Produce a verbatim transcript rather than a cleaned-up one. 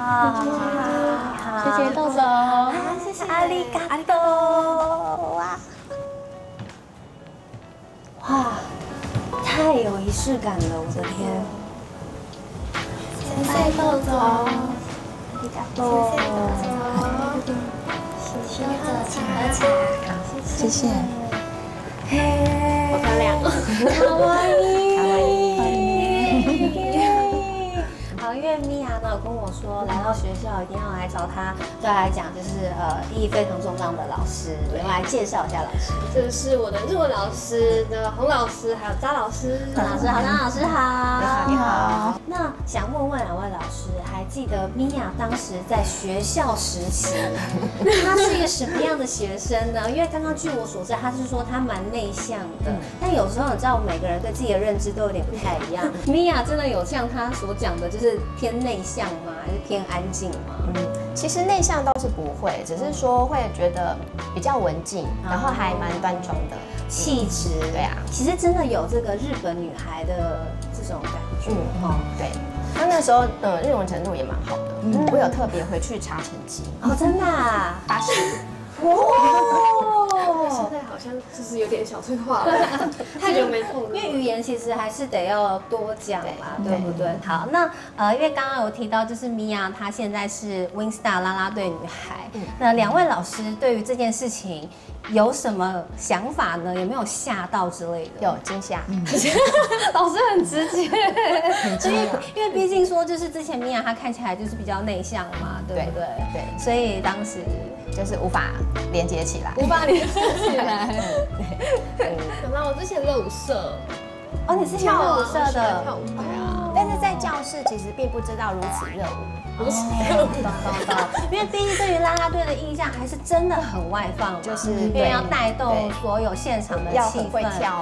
好， 谢谢豆豆， 谢谢阿里嘎多哇！哇，太有仪式感了，我的天！ 谢谢豆豆， 阿里嘎多， 谢谢豆豆，请喝茶， 谢谢。 嘿， 好漂亮， 卡哇伊， 卡哇伊。 好，因为米娅呢有跟我说，来到学校一定要来找她，对她来讲就是呃意义非常重大的老师，我们来介绍一下老师。 这是我的日文老师的洪老师，还有张老师。 张老师好，张老师好， 你好，你好。 那想问问两位老师，还记得米娅当时在学校时期，她是一个什么样的学生呢？因为刚刚据我所知，她是说她蛮内向的， 嗯、 但有时候你知道每个人对自己的认知都有点不太一样。米娅真的有像她所讲的，就是偏内向吗？还是偏安静吗？ 嗯，其实内向倒是不会，只是说会觉得比较文静，然后还蛮端庄的气质。 对啊， 其实真的有这个日本女孩的这种感觉。 嗯，哦，对。他那时候呃日文程度也蛮好的，嗯，我有特别回去查成绩。 哦，真的啊， 八十。 哦，现在好像就是有点小退化了，太久没碰了。 因为语言其实还是得要多讲啦，对不对？好，那呃，因为刚刚有提到，就是米娅她现在是 WinStar 啦啦队女孩，嗯、那两位老师对于这件事情有什么想法呢？有没有吓到之类的？ 有惊吓，嗯、 老师很直接，很直接，因为毕竟说就是之前米娅她看起来就是比较内向嘛，对不对？ 对， 所以当时就是无法连接起来， 无法连接起来。 对，想到我之前热舞社， 哦，你是跳舞社的， 跳舞对啊， 但是在教室其实并不知道如此热舞。 不是热舞， 懂懂懂，因为毕竟对于啦啦队的印象还是真的很外放， 就是因为要带动所有现场的气氛， 会跳